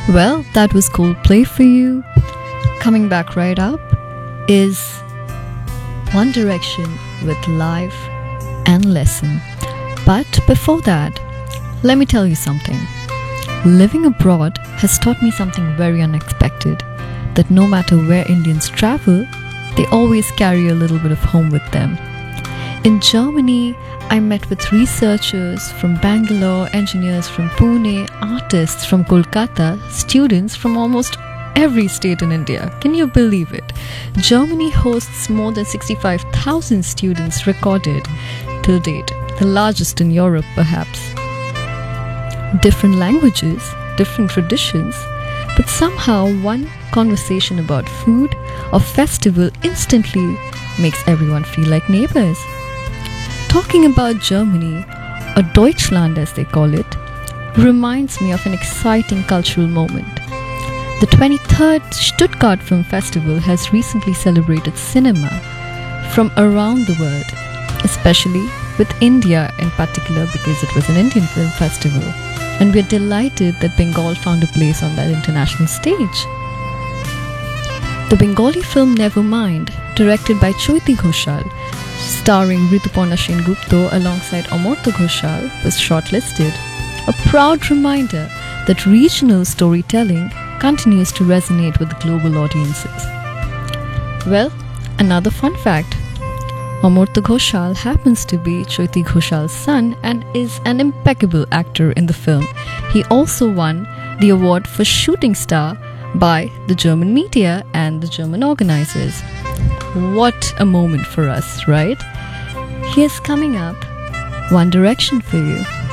Well, that was Coldplay for you. Coming back right up is One Direction with Life and Lesson. But before that, let me tell you something. Living abroad has taught me something very unexpected, that no matter where Indians travel, they always carry a little bit of home with them. In Germany, I met with researchers from Bangalore, engineers from Pune, artists from Kolkata, students from almost every state in India. Can you believe it? Germany hosts more than 65,000 students recorded till date, the largest in Europe perhaps. Different languages, different traditions, but somehow one conversation about food or festival instantly makes everyone feel like neighbors. Talking about Germany, or Deutschland as they call it, reminds me of an exciting cultural moment. The 23rd Stuttgart Film Festival has recently celebrated cinema from around the world, especially with India in particular because it was an Indian film festival. And we're delighted that Bengal found a place on that international stage. The Bengali film Nevermind, directed by Choiti Ghoshal, starring Rituparna Sengupta alongside Amartya Ghoshal, was shortlisted. A proud reminder that regional storytelling continues to resonate with global audiences. Well, another fun fact. Amartya Ghoshal happens to be Choiti Ghoshal's son and is an impeccable actor in the film. He also won the award for Shooting Star by the German media and the German organizers. What a moment for us, right? Here's coming up One Direction for you.